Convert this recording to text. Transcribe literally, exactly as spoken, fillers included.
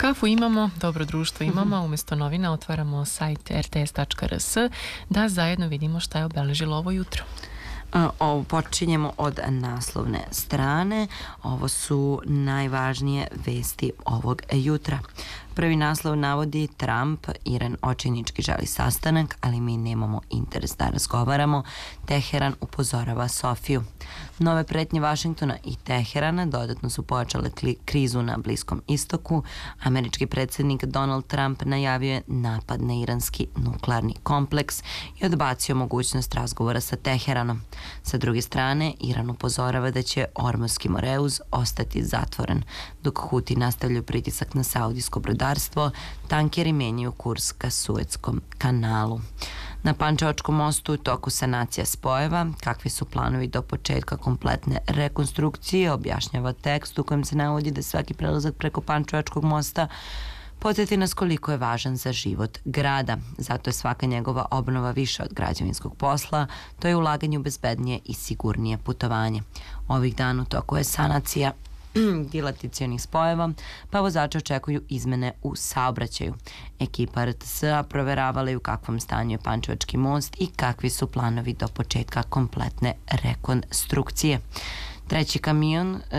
Kafu imamo, dobro društvo imamo, umjesto novina otvaramo sajt r t s tačka r s da zajedno vidimo šta je obeležilo ovo jutro. Ovo počinjemo od naslovne strane. Ovo su najvažnije vesti ovog jutra. Prvi naslov navodi Trump, Iran očajnički želi sastanak, ali mi nemamo interes da razgovaramo. Teheran upozorava Sofiju. Nove pretnje Vašingtona i Teherana dodatno su pojačale krizu na Bliskom istoku. Američki predsjednik Donald Trump najavio je napad na iranski nuklearni kompleks i odbacio mogućnost razgovora sa Teheranom. Sa druge strane, Iran upozorava da će Ormuzski moreuz ostati zatvoren, dok Huti nastavljaju pritisak na saudijsko brodarstvo, tankeri menjaju kurs ka Suetskom kanalu. Na Pančevačkom mostu u toku sanacija spojeva. Kakvi su planovi do početka kompletne rekonstrukcije, objašnjava tekst u kojem se navodi da svaki prelazak preko Pančevačkog mosta podsjeti nas koliko je važan za život grada. Zato je svaka njegova obnova više od građevinskog posla, to je ulaganje u bezbednije i sigurnije putovanje. Ovih dana u toku je sanacija dilatacionih spojeva, pa vozače očekuju izmene u saobraćaju. Ekipa R T S-a proveravala je u kakvom stanju je Pančevački most i kakvi su planovi do početka kompletne rekonstrukcije. Treći kamion